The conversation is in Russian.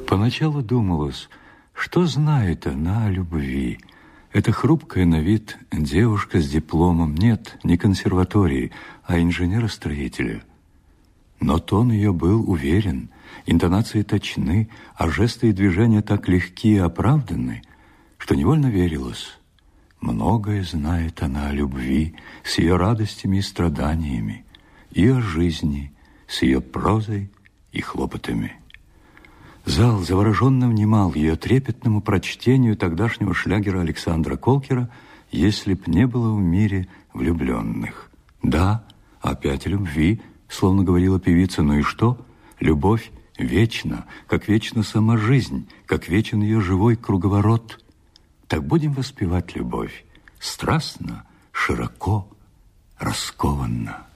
Поначалу думалось, что знает она о любви. Это хрупкая на вид девушка с дипломом, нет, не консерватории, а инженера-строителя. Но тон ее был уверен, интонации точны, а жесты и движения так легки и оправданы, что невольно верилось. Многое знает она о любви, с ее радостями и страданиями, и о жизни, с ее прозой и хлопотами. Зал завороженно внимал ее трепетному прочтению тогдашнего шлягера Александра Колкера «Если б не было в мире влюбленных». Да, опять о любви, словно говорила певица, ну и что? Любовь вечна, как вечна сама жизнь, как вечен ее живой круговорот. Так будем воспевать любовь страстно, широко, раскованно.